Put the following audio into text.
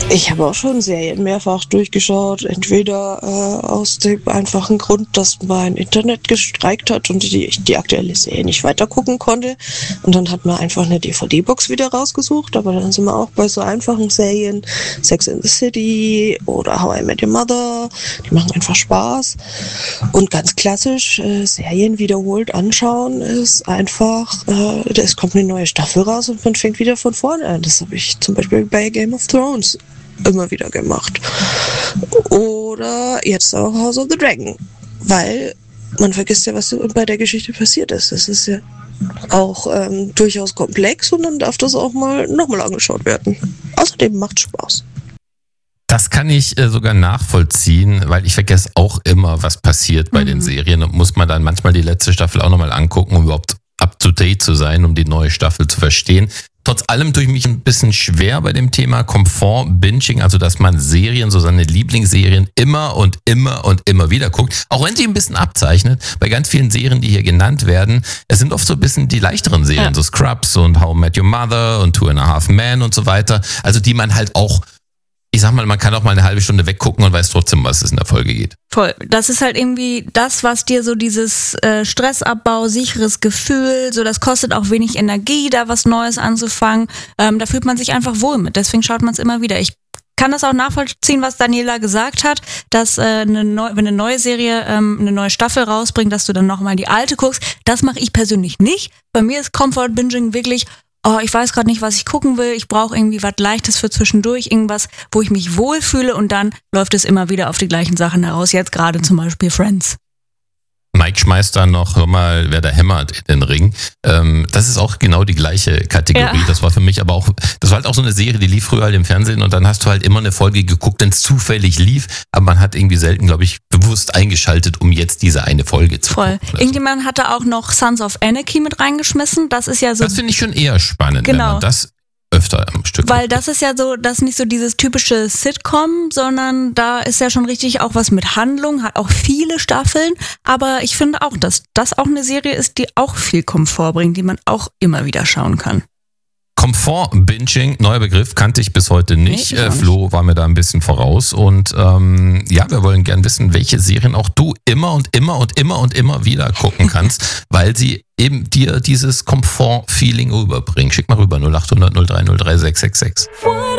Ich habe auch schon Serien mehrfach durchgeschaut, entweder aus dem einfachen Grund, dass mein Internet gestreikt hat und ich die aktuelle Serie nicht weitergucken konnte. Und dann hat man einfach eine DVD-Box wieder rausgesucht, aber dann sind wir auch bei so einfachen Serien, Sex and the City oder How I Met Your Mother, die machen einfach Spaß. Und ganz klassisch, Serien wiederholt anschauen ist einfach, es kommt eine neue Staffel raus und man fängt wieder von vorne an. Das habe ich zum Beispiel bei Game of Thrones immer wieder gemacht. Oder jetzt auch House of the Dragon. Weil man vergisst ja, was bei der Geschichte passiert ist. Das ist ja auch durchaus komplex und dann darf das auch mal nochmal angeschaut werden. Außerdem macht Spaß. Das kann ich sogar nachvollziehen, weil ich vergesse auch immer, was passiert bei den Serien und muss man dann manchmal die letzte Staffel auch nochmal angucken, um überhaupt up-to-date zu sein, um die neue Staffel zu verstehen. Trotz allem tue ich mich ein bisschen schwer bei dem Thema Komfort-Binging, also dass man Serien, so seine Lieblingsserien immer und immer und immer wieder guckt, auch wenn sie ein bisschen abzeichnet. Bei ganz vielen Serien, die hier genannt werden, es sind oft so ein bisschen die leichteren Serien, so Scrubs und How I Met Your Mother und Two and a Half Men und so weiter, also die man halt auch, ich sag mal, man kann auch mal eine halbe Stunde weggucken und weiß trotzdem, was es in der Folge geht. Voll. Das ist halt irgendwie das, was dir so dieses Stressabbau, sicheres Gefühl, so das kostet auch wenig Energie, da was Neues anzufangen. Da fühlt man sich einfach wohl mit. Deswegen schaut man es immer wieder. Ich kann das auch nachvollziehen, was Daniela gesagt hat, dass wenn eine neue Serie eine neue Staffel rausbringt, dass du dann nochmal die alte guckst. Das mache ich persönlich nicht. Bei mir ist Comfort Binging wirklich, ich weiß gerade nicht, was ich gucken will, ich brauche irgendwie was Leichtes für zwischendurch, irgendwas, wo ich mich wohlfühle und dann läuft es immer wieder auf die gleichen Sachen heraus, jetzt gerade zum Beispiel Friends. Mike schmeißt da noch mal, wer da hämmert in den Ring. Das ist auch genau die gleiche Kategorie. Ja. Das war für mich aber auch, das war halt auch so eine Serie, die lief früher halt im Fernsehen und dann hast du halt immer eine Folge geguckt, wenn es zufällig lief, aber man hat irgendwie selten, glaube ich, bewusst eingeschaltet, um jetzt diese eine Folge zu gucken. Voll. Irgendjemand hatte auch noch Sons of Anarchy mit reingeschmissen. Das ist ja so. Das finde ich schon eher spannend, wenn man das öfter am Stück. Weil das ist ja so, das ist nicht so dieses typische Sitcom, sondern da ist ja schon richtig auch was mit Handlung, hat auch viele Staffeln, aber ich finde auch, dass das auch eine Serie ist, die auch viel Komfort bringt, die man auch immer wieder schauen kann. Komfort-Binging, neuer Begriff, kannte ich bis heute nicht. Nee, Flo war mir da ein bisschen voraus und wir wollen gern wissen, welche Serien auch du immer und immer und immer und immer wieder gucken kannst, weil sie eben dir dieses Komfort-Feeling rüberbringen. Schick mal rüber 0800 03 03 666.